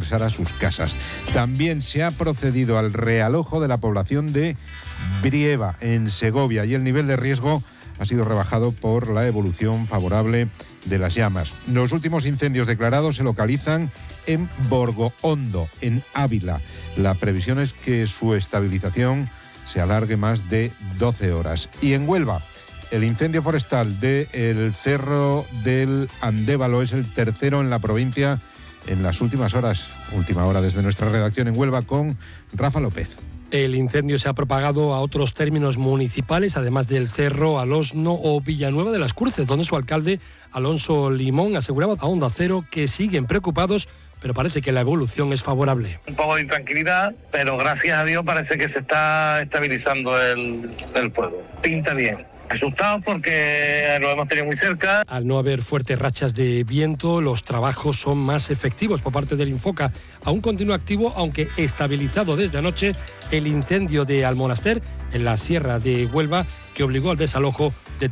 regresar a sus casas. También se ha procedido al realojo de la población de Brieva, en Segovia, y el nivel de riesgo ha sido rebajado por la evolución favorable de las llamas. Los últimos incendios declarados se localizan en Borgohondo, en Ávila. La previsión es que su estabilización se alargue más de 12 horas. Y en Huelva, el incendio forestal del Cerro del Andévalo es el tercero en la provincia en las últimas horas. Última hora desde nuestra redacción en Huelva con Rafa López. El incendio se ha propagado a otros términos municipales, además del Cerro, Alosno o Villanueva de las Cruces, donde su alcalde, Alonso Limón, aseguraba a Onda Cero que siguen preocupados, pero parece que la evolución es favorable. Un poco de intranquilidad, pero gracias a Dios parece que se está estabilizando el fuego. Pinta bien. Asustados porque lo hemos tenido muy cerca. Al no haber fuertes rachas de viento, los trabajos son más efectivos por parte del Infoca. Aún continúa activo, aunque estabilizado desde anoche, el incendio de Almonaster, en la Sierra de Huelva, que obligó al desalojo de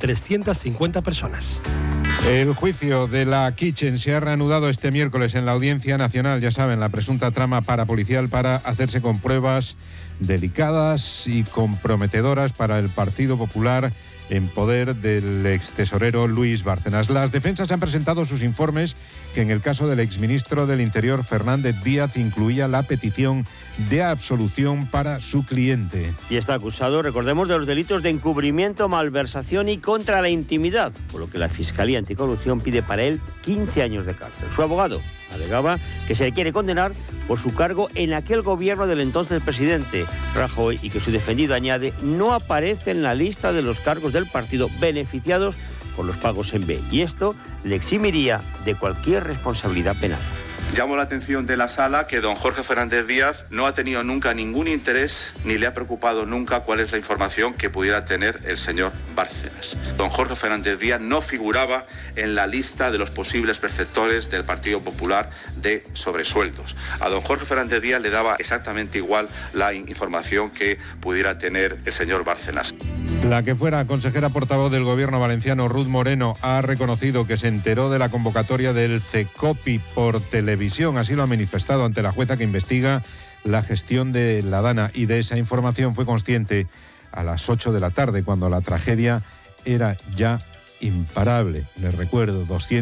350 personas. El juicio de la Kitchen se ha reanudado este miércoles en la Audiencia Nacional. Ya saben, la presunta trama parapolicial para hacerse con pruebas delicadas y comprometedoras para el Partido Popular en poder del extesorero Luis Bárcenas. Las defensas han presentado sus informes, que en el caso del exministro del Interior, Fernández Díaz, incluía la petición de absolución para su cliente. Y está acusado, recordemos, de los delitos de encubrimiento, malversación y contra la intimidad, por lo que la Fiscalía Anticorrupción pide para él 15 años de cárcel. Su abogado alegaba que se le quiere condenar por su cargo en aquel gobierno del entonces presidente Rajoy y que su defendido añade no aparece en la lista de los cargos del partido beneficiados por los pagos en B, y esto le eximiría de cualquier responsabilidad penal. Llamo la atención de la sala que don Jorge Fernández Díaz no ha tenido nunca ningún interés ni le ha preocupado nunca cuál es la información que pudiera tener el señor Bárcenas. Don Jorge Fernández Díaz no figuraba en la lista de los posibles perceptores del Partido Popular de sobresueldos. A don Jorge Fernández Díaz le daba exactamente igual la información que pudiera tener el señor Bárcenas. La que fuera consejera portavoz del gobierno valenciano, Ruth Moreno, ha reconocido que se enteró de la convocatoria del CECOPI por televisión. Así lo ha manifestado ante la jueza que investiga la gestión de la Dana, y de esa información fue consciente a las 8 de la tarde, cuando la tragedia era ya imparable. Les recuerdo,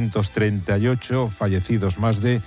238 fallecidos, más de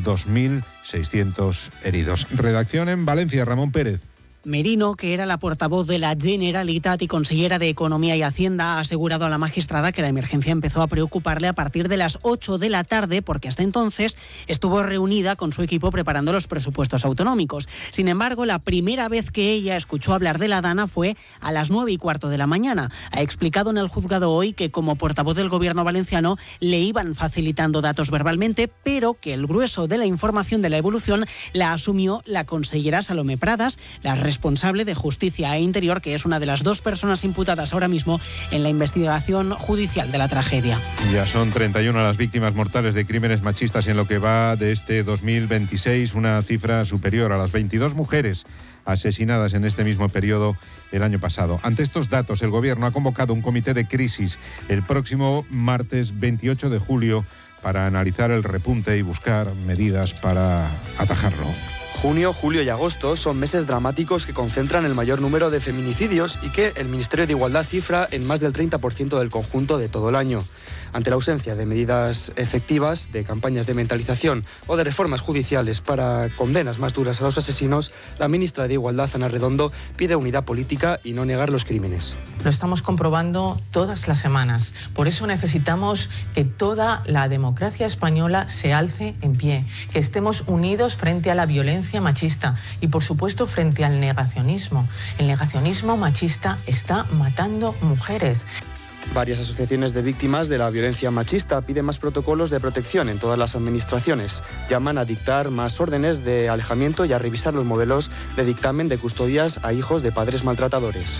2.600 heridos. Redacción en Valencia, Ramón Pérez. Merino, que era la portavoz de la Generalitat y consellera de Economía y Hacienda, ha asegurado a la magistrada que la emergencia empezó a preocuparle a partir de las 8 de la tarde, porque hasta entonces estuvo reunida con su equipo preparando los presupuestos autonómicos. Sin embargo, la primera vez que ella escuchó hablar de la Dana fue a las 9:15 de la mañana. Ha explicado en el juzgado hoy que como portavoz del gobierno valenciano le iban facilitando datos verbalmente, pero que el grueso de la información de la evolución la asumió la consellera Salomé Pradas, la responsable de Justicia e Interior, que es una de las dos personas imputadas ahora mismo en la investigación judicial de la tragedia. Ya son 31 las víctimas mortales de crímenes machistas en lo que va de este 2026, una cifra superior a las 22 mujeres asesinadas en este mismo periodo el año pasado. Ante estos datos, el Gobierno ha convocado un comité de crisis el próximo martes 28 de julio para analizar el repunte y buscar medidas para atajarlo. Junio, julio y agosto son meses dramáticos que concentran el mayor número de feminicidios y que el Ministerio de Igualdad cifra en más del 30% del conjunto de todo el año. Ante la ausencia de medidas efectivas, de campañas de mentalización o de reformas judiciales para condenas más duras a los asesinos, la ministra de Igualdad, Ana Redondo, pide unidad política y no negar los crímenes. Lo estamos comprobando todas las semanas. Por eso necesitamos que toda la democracia española se alce en pie, que estemos unidos frente a la violencia machista y, por supuesto, frente al negacionismo. El negacionismo machista está matando mujeres. Varias asociaciones de víctimas de la violencia machista piden más protocolos de protección en todas las administraciones. Llaman a dictar más órdenes de alejamiento y a revisar los modelos de dictamen de custodias a hijos de padres maltratadores.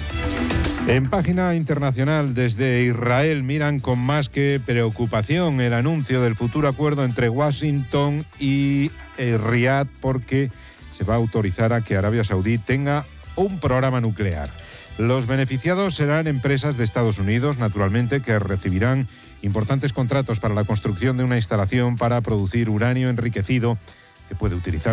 En página internacional, desde Israel miran con más que preocupación el anuncio del futuro acuerdo entre Washington y Riad, porque se va a autorizar a que Arabia Saudí tenga un programa nuclear. Los beneficiados serán empresas de Estados Unidos, naturalmente, que recibirán importantes contratos para la construcción de una instalación para producir uranio enriquecido que puede utilizar